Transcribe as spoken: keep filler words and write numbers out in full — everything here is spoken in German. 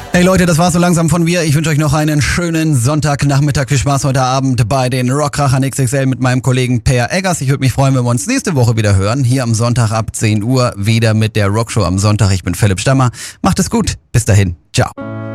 Hey Leute, das war's so langsam von mir. Ich wünsche euch noch einen schönen Sonntagnachmittag. Viel Spaß heute Abend bei den Rockrachern X X L mit meinem Kollegen Per Eggers. Ich würde mich freuen, wenn wir uns nächste Woche wieder hören. Hier am Sonntag ab zehn Uhr wieder mit der Rockshow am Sonntag. Ich bin Philipp Stammer. Macht es gut. Bis dahin. Ciao.